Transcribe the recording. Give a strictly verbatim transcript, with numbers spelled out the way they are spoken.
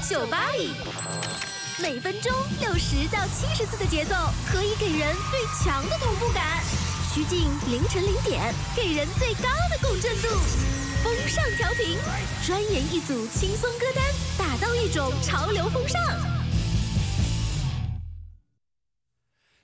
酒吧里。每分钟六十到七十次的节奏，可以给人最强的同步感。趋近凌晨零点，给人最高的共振度。风尚调频，专研一组轻松歌单，打造一种潮流风尚。